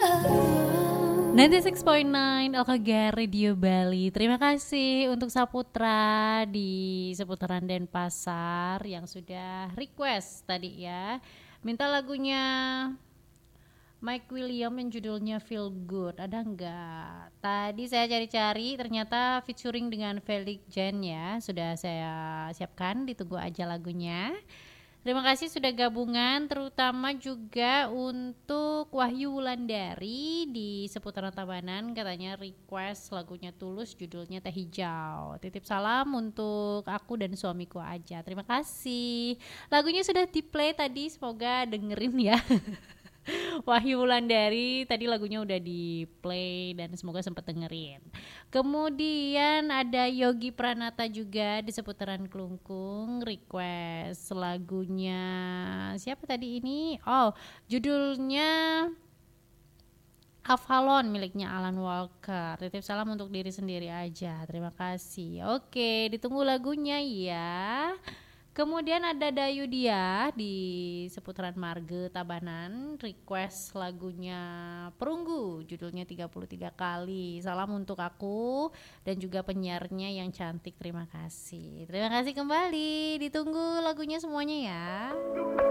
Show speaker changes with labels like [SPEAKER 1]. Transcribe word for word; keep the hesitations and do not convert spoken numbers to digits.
[SPEAKER 1] sembilan puluh enam koma sembilan L K G Radio Bali. Terima kasih untuk Saputra di seputaran Denpasar yang sudah request tadi ya. Minta lagunya Mike William yang judulnya Feel Good. Ada enggak? Tadi saya cari-cari ternyata featuring dengan Felix Jen ya. Sudah saya siapkan, ditunggu aja lagunya. Terima kasih sudah gabungan, terutama juga untuk Wahyu Wulandari di seputaran Tabanan, katanya request lagunya Tulus judulnya Teh Hijau. Titip salam untuk aku dan suamiku aja. Terima kasih. Lagunya sudah di play tadi, semoga dengerin ya. Wahyu Wulandari tadi lagunya udah di play dan semoga sempat dengerin. Kemudian ada Yogi Pranata juga di seputaran Klungkung request lagunya siapa tadi ini? Oh, judulnya Avalon miliknya Alan Walker. Titip salam untuk diri sendiri aja. Terima kasih. Oke, ditunggu lagunya ya. Kemudian ada Dayu Dia di seputaran Marge Tabanan request lagunya Perunggu judulnya tiga puluh tiga kali. Salam untuk aku dan juga penyiarnya yang cantik. Terima kasih. Terima kasih kembali. Ditunggu lagunya semuanya ya.